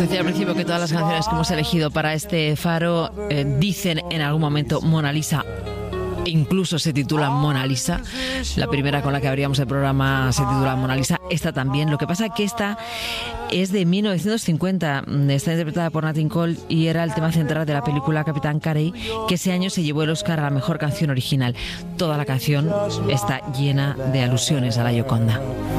decía al principio que todas las canciones que hemos elegido para este faro dicen en algún momento Mona Lisa. Incluso se titula Mona Lisa. La primera con la que abríamos el programa se titula Mona Lisa. Esta también. Lo que pasa es que esta es de 1950. Está interpretada por Nat King Cole y era el tema central de la película Capitán Carey, que ese año se llevó el Oscar a la mejor canción original. Toda la canción está llena de alusiones a la Gioconda.